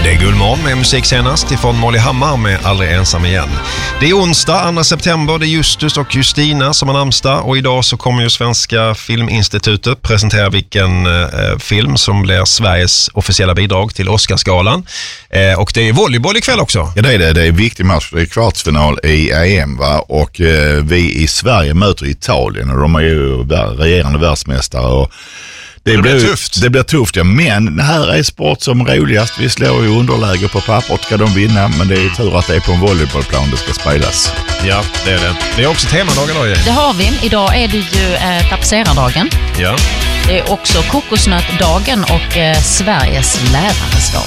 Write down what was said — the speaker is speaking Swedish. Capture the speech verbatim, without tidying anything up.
Det är Guldmorgon med musik senast ifrån Molly Hammar med Aldrig ensam igen. Det är onsdag, andra september, det är Justus och Justina som har namnsdag och idag så kommer ju Svenska Filminstitutet presentera vilken eh, film som blir Sveriges officiella bidrag till Oscarsgalan. Eh, och det är volleyboll ikväll också. Ja, det är det. Det är en viktig match. Det är kvartsfinal i E M, va? Och eh, vi i Sverige möter Italien och de är ju regerande världsmästare och Det, det blir, blir tufft. Det blir tufft, ja. Men här är sport som roligast. Vi slår ju underläge på pappret, ska de vinna. Men det är ju tur att det är på en volleybollplan det ska spelas. Ja, det är det. Det är också temadagen då, Det har vi. Idag är det ju eh, tapetserardagen. Ja. Det är också kokosnötdagen och eh, Sveriges lärares dag.